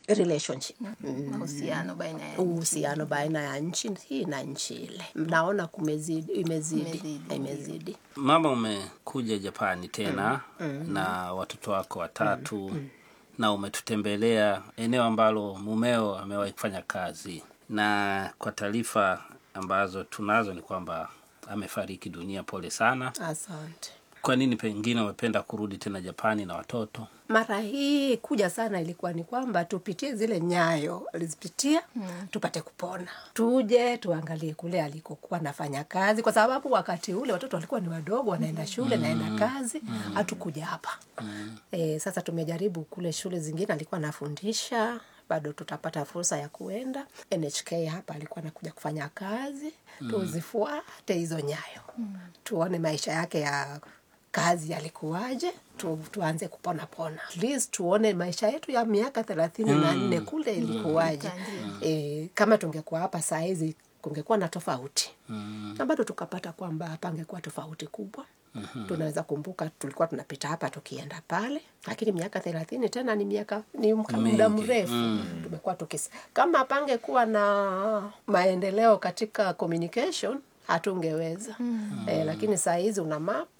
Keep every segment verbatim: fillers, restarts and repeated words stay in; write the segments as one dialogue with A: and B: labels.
A: relationship,
B: mahusiano baina ya
A: uhusiano baina ya nchi hii na nchi ile. Naona kumezidi, imezidi, imezidi.
C: Mama, umekuja Japani tena mm. Mm. na watoto wako watatu mm. na umetutembelea eneo ambalo mumeo amewahi kufanya kazi, na kwa taarifa ambazo tunazo ni kwamba amefariki dunia. Pole sana.
A: Asante.
C: Kwa nini pengine umependa kurudi tena Japani na watoto?
A: Mara hii kuja sana ilikuwa ni kwamba tupitie zile nyayo alizipitia mm. tupate kupona. Tuje tuangalie kule alikokuwa nafanya kazi, kwa sababu wakati ule watoto walikuwa ni wadogo, wanaenda shule mm. naenda kazi, hatukuja mm. hapa. Mm. E, sasa tumejaribu kule shule zingine alikuwa anafundisha, bado tutapata fursa ya kuenda. N H K hapa alikuwa anakuja kufanya kazi, mm. tuzifuate hizo nyayo. Mm. Tuone maisha yake ya kazi yalikuwaje, tu, tuanze kupona pona. At least tuone maisha yetu ya miaka thelathini na nne kule ilikuwaje. Mm. E, kama tungekuwa hapa saa hizi kungekuwa na tofauti. Mm. Na bado tukapata kwamba hapa angekuwa tofauti kubwa. Mm-hmm. Tunaweza kumbuka tulikuwa tunapita hapa tukienda pale, lakini miaka thelathini tena ni miaka ni muda mrefu. Mm. Tumekuwa tukis kama pange kuwa na maendeleo katika communication hatungeweza. Mm. E, lakini saa hizi una map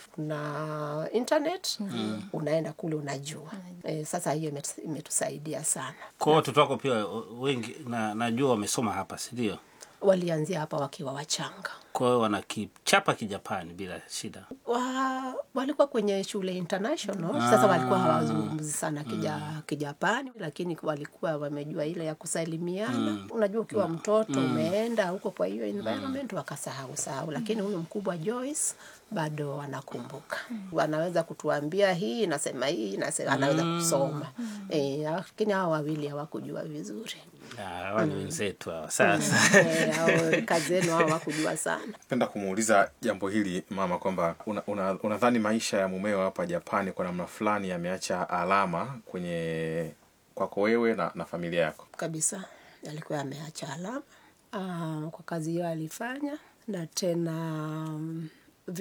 A: na internet, mm. unaenda kule unajua. E, sasa hiyo imetusaidia sana.
C: Kwa watoto wako pia wengi na najua wamesoma hapa, si ndio?
A: Walianzia hapa wakiwa wachanga.
C: Kwa hiyo wanakichapa Kijapani bila shida.
A: Wa, walikuwa kwenye shule international. Ah. Sasa walikuwa hawazungumzi sana kija, mm. Kijapani, lakini walikuwa wamejua ile ya kusalimiana. Mm. Unajua ukiwa mtoto mm. umeenda huko kwa hiyo environment mm. wakasahau sahau, lakini huyu mkubwa Joyce bado wanakumbuka. Mm. Wanaweza kutuambia hii nasema hii nasema, anaweza kusoma. Mm. Eh, lakini hao wawili hawakujua vizuri.
C: Ah, wale wenzetu hao sasa.
A: Eh, hao kazenu hao hawakujua sana.
D: Napenda kumuuliza jambo hili mama, kwamba unadhani una, una maisha ya mumeo hapa Japani kwa namna fulani yameacha alama kwenye kwako wewe na, na familia yako?
A: Kabisa, alikuwa ameacha alama uh, kwa kazi hiyo alifanya, na tena um,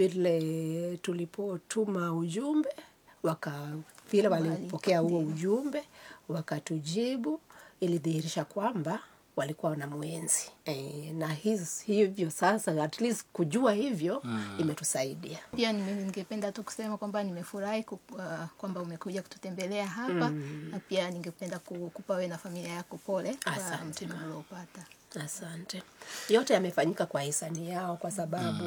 A: vile tulipotuma ujumbe waka vile walipokea huo ujumbe wakatujibu, ilidhihirisha kwamba walikuwa na muenzi. E, na hiz, hivyo sasa at least kujua hivyo mm. imetusaidia.
B: Pia mimi ningependa tu kusema kwamba nimefurahi uh, kwamba umekuja kututembelea hapa. Mm. Na pia ningependa kukupa wewe na familia yako pole kwa mtihani uliopata.
A: Asante. Yote yamefanyika kwa hisani yao, kwa sababu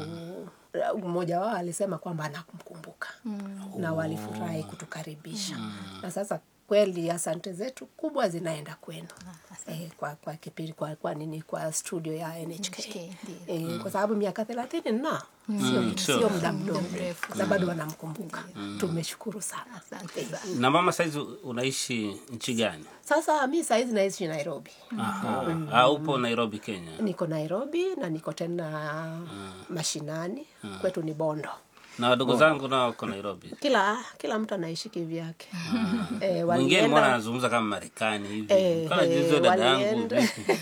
A: mmoja mm. wao alisema kwamba anakumkumbuka. Mm. Na walifurahi kutukaribisha. Mm. Na sasa kweli asante zetu kubwa zinaenda kwenu. Eh, kwa kwa kipindi kwa kwa nini kwa studio ya N H K. Eh, mm. kwa sababu miaka thelathini na mm. sio sio muda mrefu, na bado wanamkumbuka. Mm. Tumeshukuru sana. Asante.
C: Na mama, saizi unaishi nchi gani?
A: Sasa mimi saizi naishi Nairobi.
C: Aha. Mm. Ah, upo Nairobi, Kenya? Niko
A: Nairobi na niko tena mm. mashinani. Mm. Kwetu ni Bondo.
C: Na wadogo zangu nao wako Nairobi.
A: Kila kila mtu anaishi kivyake.
C: Ah. Eh, walienda mbona anazungumza kama Marekani hivi? Eh, Kana jizo dada yangu.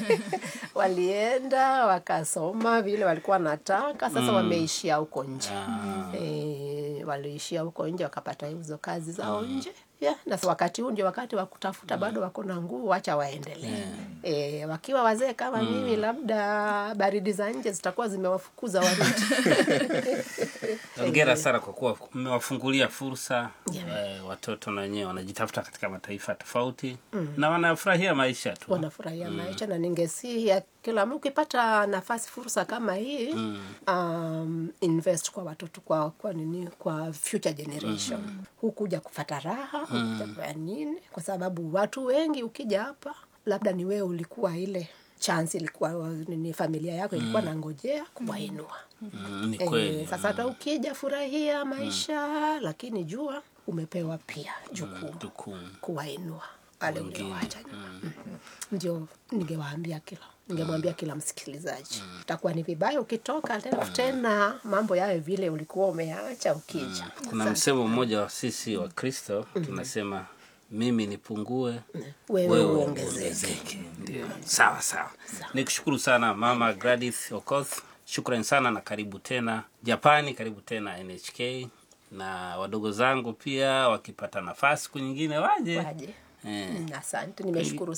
A: Walienda wakasoma vile walikuwa wanataka, sasa mm. wameishia huko nje. Ah. Eh, waliishia huko nje wakapata hizo kazi zao mm. nje. Yeah, na wakati huu ndio wakati wa kutafuta, bado wako na nguvu, acha waendelee. Yeah. Eh, wakiwa wazee kama mm. mimi, labda baridi za nje zitakuwa zimewafukuza warudi.
C: Hongera sana kwa kuwa mmewafungulia fursa. Yeah. Eh, watoto na wenyewe wanajitafuta katika mataifa tofauti mm. na wanafurahia maisha tu.
A: Wanafurahia mm. maisha, na ningesihi kila mtu ukipata nafasi fursa kama hii mm. um, invest kwa watoto, kwa kwa nini kwa future generation. Mm. Hukuja kufuata raha, hukuja mm. kwa nini? Kwa sababu watu wengi ukija hapa, labda ni wewe ulikuwa ile chance, ilikuwa ni familia yako ilikuwa mm. nangojea kuwainua.
C: Mm, ni kweli.
A: E, sasa hata ukija furahia maisha mm. lakini jua umepewa pia jukumu mm, kuwainua wale ulioacha. Mm. Ndio ningewaambia kila ningemwambia kila msikilizaji. Mm. Itakuwa ni vibaya ukitoka tena mm. tena mambo yawe vile ulikuwa umeacha ukija.
C: Mm. Kuna msemo mmoja wa sisi wa Kristo mm. tunasema mimi nipungue
A: wewe uongezeke.
C: Ndio. Sawa sawa. Nikushukuru sana Mama Gladys Okoth. Shukrani sana na karibu tena Japani, karibu tena N H K, na wadogo zangu pia wakipata nafasi nyingine waje.
A: Waje. Eh. Asante, nimeshukuru.